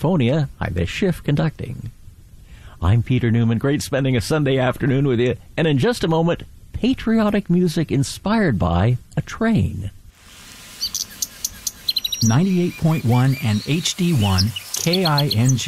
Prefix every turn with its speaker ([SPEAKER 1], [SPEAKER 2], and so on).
[SPEAKER 1] Sinfonia by the Schiff conducting. I'm Peter Newman. Great spending a Sunday afternoon with you. And in just a moment, patriotic music inspired by a train.
[SPEAKER 2] 98.1 and HD1 KING.